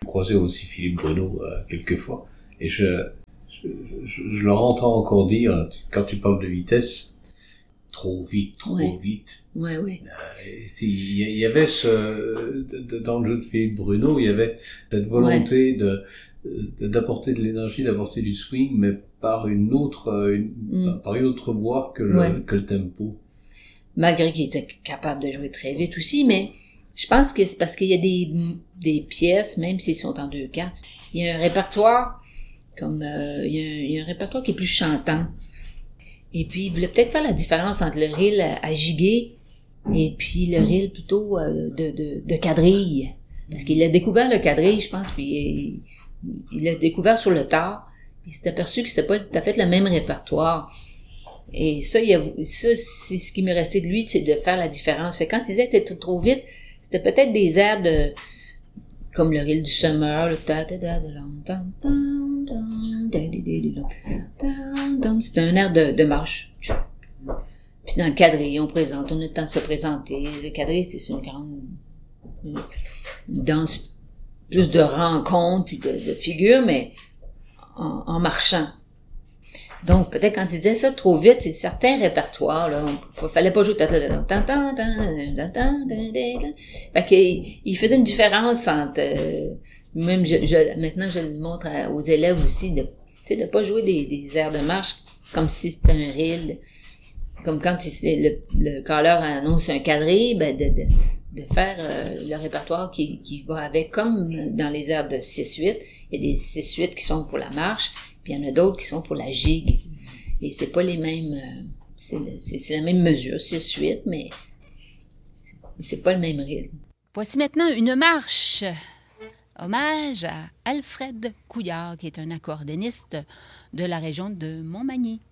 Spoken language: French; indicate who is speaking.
Speaker 1: croisé aussi Philippe Bruno quelques fois, et je leur entends encore dire, quand tu parles de vitesse, trop vite.
Speaker 2: Ouais.
Speaker 1: Il y avait dans le jeu de Philippe Bruno, il y avait cette volonté d'apporter de l'énergie, d'apporter du swing, mais par une autre voie que le tempo.
Speaker 2: Malgré qu'il était capable de jouer très vite aussi, mais je pense que c'est parce qu'il y a des pièces, même s'ils sont en 2/4, il y a un répertoire il y a un répertoire qui est plus chantant. Et puis, il voulait peut-être faire la différence entre le reel à gigue et puis le reel plutôt de quadrille. Parce qu'il a découvert le quadrille, je pense, puis il l'a découvert sur le tard. Puis il s'est aperçu que c'était pas tout à fait le même répertoire. Et ça, c'est ce qui m'est resté de lui, c'est de faire la différence. Quand il disait que c'était trop vite, c'était peut-être des airs comme le reel du Summer, le c'était un air de marche. Puis dans le quadrille, on a le temps de se présenter. Le quadrille, c'est une grande danse, plus de rencontres, puis de figures, mais en marchant. Donc, peut-être quand il disait ça trop vite, c'est certains répertoires, là. Fallait pas jouer fait qu'il faisait une différence entre, même maintenant je le montre aux élèves aussi, de pas jouer des airs de marche comme si c'était un reel. Comme quand le calleur annonce un quadrille, de faire le répertoire qui va avec, comme dans les airs de 6/8. Il y a des 6/8 qui sont pour la marche, puis il y en a d'autres qui sont pour la gigue. Et c'est pas les mêmes, c'est la même mesure, 6/8, mais c'est pas le même rythme.
Speaker 3: Voici maintenant une marche. Hommage à Alfred Couillard, qui est un accordéoniste de la région de Montmagny.